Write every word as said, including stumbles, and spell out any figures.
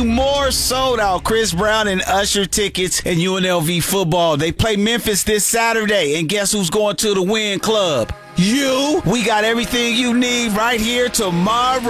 you more sold out Chris Brown and Usher tickets and U N L V football. They play Memphis this Saturday, and guess who's going to the Win Club? You. We got everything you need right here tomorrow.